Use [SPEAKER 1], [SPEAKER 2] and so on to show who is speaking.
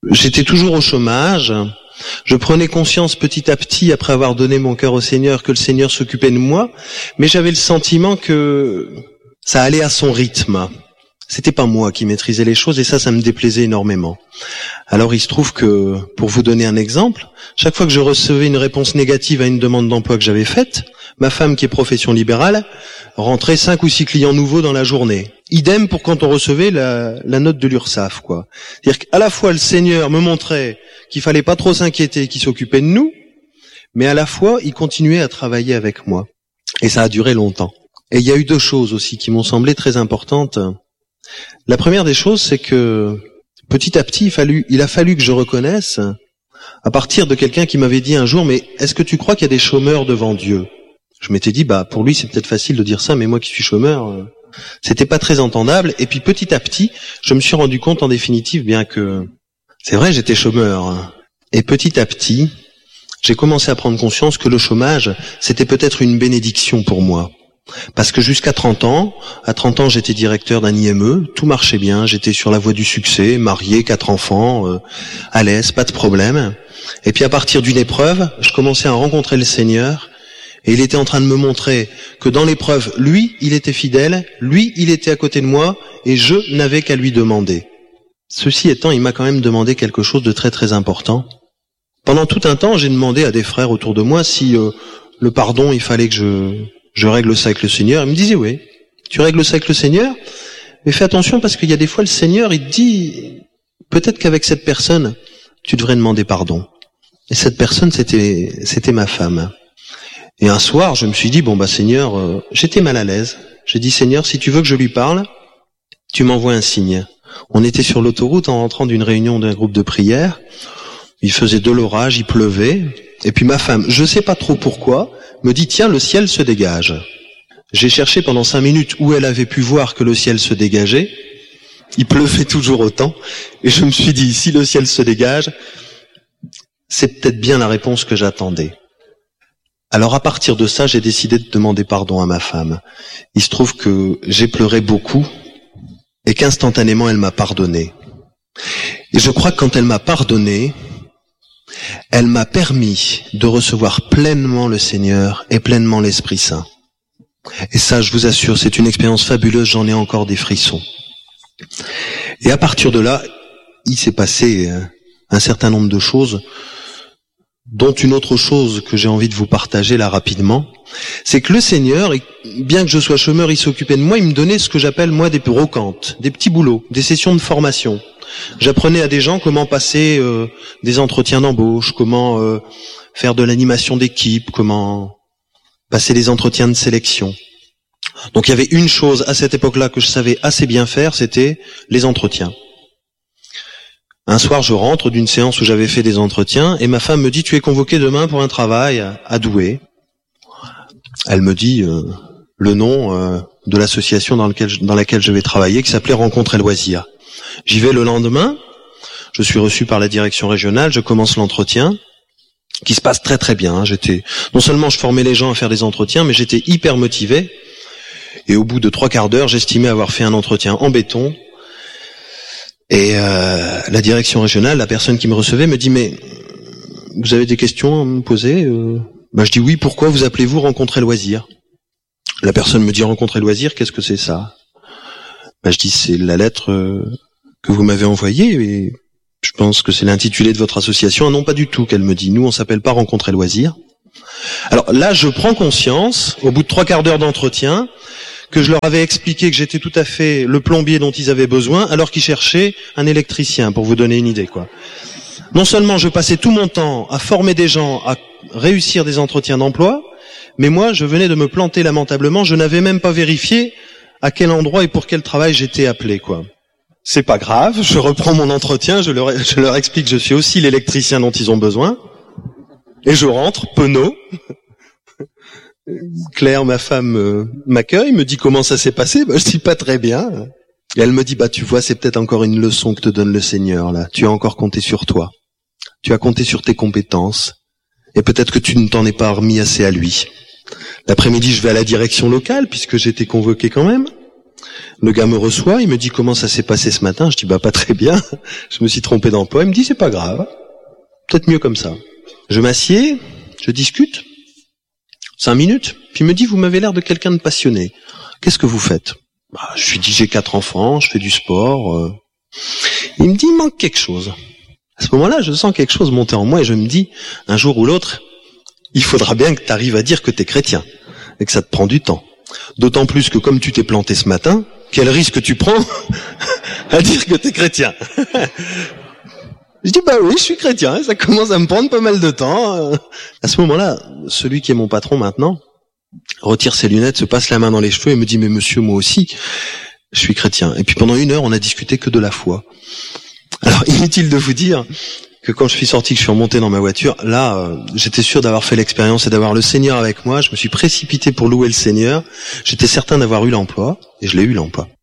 [SPEAKER 1] J'étais toujours au chômage. Je prenais conscience petit à petit, après avoir donné mon cœur au Seigneur, que le Seigneur s'occupait de moi, mais j'avais le sentiment que ça allait à son rythme. C'était pas moi qui maîtrisais les choses et ça me déplaisait énormément. Alors il se trouve que, pour vous donner un exemple, chaque fois que je recevais une réponse négative à une demande d'emploi que j'avais faite, ma femme qui est profession libérale rentrait 5 ou 6 clients nouveaux dans la journée. Idem pour quand on recevait la note de l'URSSAF, quoi. C'est-à-dire qu'à la fois le Seigneur me montrait qu'il fallait pas trop s'inquiéter, qu'il s'occupait de nous, mais à la fois il continuait à travailler avec moi. Et ça a duré longtemps. Et il y a eu 2 choses aussi qui m'ont semblé très importantes. La première des choses, c'est que petit à petit, il a fallu que je reconnaisse, à partir de quelqu'un qui m'avait dit un jour, mais est-ce que tu crois qu'il y a des chômeurs devant Dieu? Je m'étais dit, pour lui c'est peut-être facile de dire ça, mais moi qui suis chômeur, c'était pas très entendable. Et puis petit à petit, je me suis rendu compte en définitive, bien que c'est vrai, j'étais chômeur. Et petit à petit, j'ai commencé à prendre conscience que le chômage, c'était peut-être une bénédiction pour moi. Parce que jusqu'à 30 ans, j'étais directeur d'un IME, tout marchait bien, j'étais sur la voie du succès, marié, 4 enfants, à l'aise, pas de problème. Et puis à partir d'une épreuve, je commençais à rencontrer le Seigneur, et il était en train de me montrer que dans l'épreuve, lui, il était fidèle, lui, il était à côté de moi, et je n'avais qu'à lui demander. Ceci étant, il m'a quand même demandé quelque chose de très très important. Pendant tout un temps, j'ai demandé à des frères autour de moi si le pardon, il fallait que je règle ça avec le Seigneur. Il me disait, oui, tu règles ça avec le Seigneur, mais fais attention parce qu'il y a des fois le Seigneur, il te dit, peut-être qu'avec cette personne, tu devrais demander pardon. Et cette personne, c'était ma femme. Et un soir, je me suis dit, Seigneur, j'étais mal à l'aise. J'ai dit, Seigneur, si tu veux que je lui parle, tu m'envoies un signe. On était sur l'autoroute en rentrant d'une réunion d'un groupe de prière. Il faisait de l'orage, il pleuvait. Et puis ma femme, je sais pas trop pourquoi, me dit, tiens, le ciel se dégage. J'ai cherché pendant 5 minutes où elle avait pu voir que le ciel se dégageait. Il pleuvait toujours autant. Et je me suis dit, si le ciel se dégage, c'est peut-être bien la réponse que j'attendais. Alors à partir de ça, j'ai décidé de demander pardon à ma femme. Il se trouve que j'ai pleuré beaucoup et qu'instantanément elle m'a pardonné. Et je crois que quand elle m'a pardonné, elle m'a permis de recevoir pleinement le Seigneur et pleinement l'Esprit Saint. Et ça, je vous assure, c'est une expérience fabuleuse, j'en ai encore des frissons. Et à partir de là, il s'est passé un certain nombre de choses, dont une autre chose que j'ai envie de vous partager là rapidement, c'est que le Seigneur, bien que je sois chômeur, il s'occupait de moi, il me donnait ce que j'appelle moi des brocantes, des petits boulots, des sessions de formation. J'apprenais à des gens comment passer des entretiens d'embauche, comment faire de l'animation d'équipe, comment passer des entretiens de sélection. Donc il y avait une chose à cette époque-là que je savais assez bien faire, c'était les entretiens. Un soir, je rentre d'une séance où j'avais fait des entretiens et ma femme me dit « Tu es convoqué demain pour un travail à Douai ». Elle me dit le nom de l'association dans laquelle je vais travailler, qui s'appelait Rencontres et Loisirs. J'y vais le lendemain, je suis reçu par la direction régionale, je commence l'entretien, qui se passe très très bien. Non seulement je formais les gens à faire des entretiens, mais j'étais hyper motivé. Et au bout de 3 quarts d'heure, j'estimais avoir fait un entretien en béton. Et la direction régionale, la personne qui me recevait, me dit « Mais vous avez des questions à me poser ?» Je dis « Oui, pourquoi vous appelez-vous Rencontres et Loisirs ?» La personne me dit « Rencontres et Loisirs, qu'est-ce que c'est ça ?» Je dis « C'est la lettre que vous m'avez envoyée et je pense que c'est l'intitulé de votre association. » « Ah non, pas du tout, qu'elle me dit. Nous, on s'appelle pas Rencontres et Loisirs. » Alors là, je prends conscience, au bout de 3 quarts d'heure d'entretien, que je leur avais expliqué que j'étais tout à fait le plombier dont ils avaient besoin, alors qu'ils cherchaient un électricien, pour vous donner une idée, quoi. Non seulement je passais tout mon temps à former des gens, à réussir des entretiens d'emploi, mais moi, je venais de me planter lamentablement, je n'avais même pas vérifié à quel endroit et pour quel travail j'étais appelé, quoi. C'est pas grave, je reprends mon entretien, je leur explique que je suis aussi l'électricien dont ils ont besoin, et je rentre, penaud. Claire, ma femme, m'accueille, me dit comment ça s'est passé. Je dis pas très bien. Et elle me dit, tu vois, c'est peut-être encore une leçon que te donne le Seigneur, là. Tu as encore compté sur toi. Tu as compté sur tes compétences. Et peut-être que tu ne t'en es pas remis assez à lui. L'après-midi, je vais à la direction locale, puisque j'étais convoqué quand même. Le gars me reçoit, il me dit comment ça s'est passé ce matin. Je dis pas très bien, je me suis trompé d'emploi. Il me dit c'est pas grave, peut-être mieux comme ça. Je m'assieds, je discute, 5 minutes, puis il me dit vous m'avez l'air de quelqu'un de passionné. Qu'est-ce que vous faites? Je lui dis j'ai 4 enfants, je fais du sport. Il me dit il manque quelque chose. À ce moment-là, je sens quelque chose monter en moi et je me dis un jour ou l'autre, il faudra bien que tu arrives à dire que t'es chrétien et que ça te prend du temps. D'autant plus que comme tu t'es planté ce matin, quel risque tu prends à dire que t'es chrétien? Je dis oui, je suis chrétien, ça commence à me prendre pas mal de temps. À ce moment-là, celui qui est mon patron maintenant retire ses lunettes, se passe la main dans les cheveux et me dit mais monsieur, moi aussi, je suis chrétien. Et puis pendant 1 heure, on a discuté que de la foi. Alors inutile de vous dire que quand je suis sorti, que je suis remonté dans ma voiture, là, j'étais sûr d'avoir fait l'expérience et d'avoir le Seigneur avec moi. Je me suis précipité pour louer le Seigneur. J'étais certain d'avoir eu l'emploi, et je l'ai eu l'emploi.